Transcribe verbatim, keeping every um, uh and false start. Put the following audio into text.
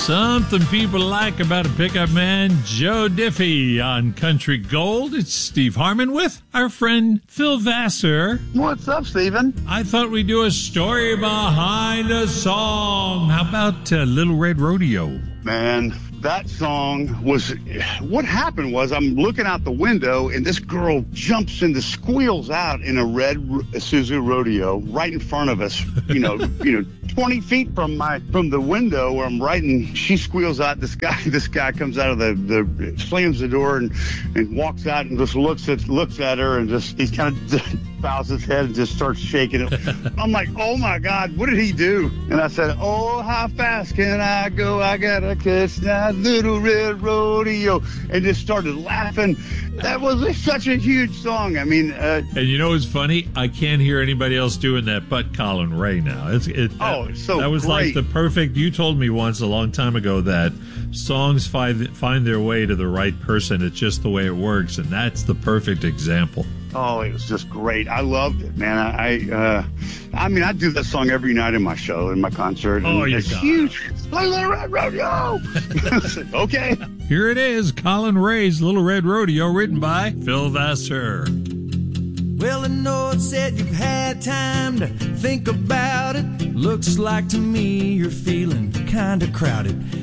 Something people like about a pickup man, Joe Diffie on Country Gold. It's Steve Harmon with our friend Phil Vassar. What's up, Stephen? I thought we'd do a story behind a song. How about uh, Little Red Rodeo? Man, that song was, what happened was I'm looking out the window and this girl jumps and squeals out in a red Isuzu Rodeo right in front of us, you know, you know, twenty feet from my, from the window where I'm writing. She squeals out. This guy, this guy comes out of the, the slams the door and, and walks out and just looks at, looks at her and just, he's kind of bows his head and just starts shaking it. I'm like, oh my God, what did he do? And I said, oh, how fast can I go? I gotta catch that little red rodeo. And just started laughing. That was such a huge song. I mean, uh, and you know what's funny? I can't hear anybody else doing that but Colin Ray now. It's it. Oh, it's so that was great. Like the perfect. You told me once a long time ago that songs find find their way to the right person. It's just the way it works, and that's the perfect example. Oh, it was just great. I loved it, man. I, I, uh, I mean, I do that song every night in my show, in my concert. Oh, you it's got huge. Little Red Rodeo. Okay. Here it is, Colin Ray's Little Red Rodeo, written by Phil Vassar. Well, I know it said you've had time to think about it. Looks like to me you're feeling kind of crowded.